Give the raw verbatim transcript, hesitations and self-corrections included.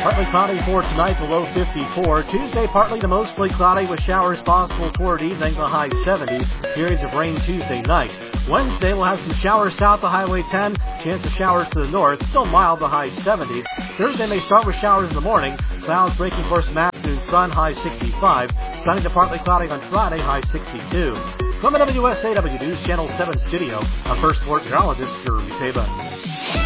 Partly cloudy for tonight, the low fifty-four. Tuesday, partly to mostly cloudy with showers possible toward evening, the high seventy. Periods of rain Tuesday night. Wednesday, we'll have some showers south of Highway ten. Chance of showers to the north. Still mild, the high seventy. Thursday may start with showers in the morning. Clouds breaking for some afternoon sun, high sixty-five. Sunny to partly cloudy on Friday, high sixty-two. From the W S A W News Channel seven studio, a First Alert meteorologist, Jeremy Taba.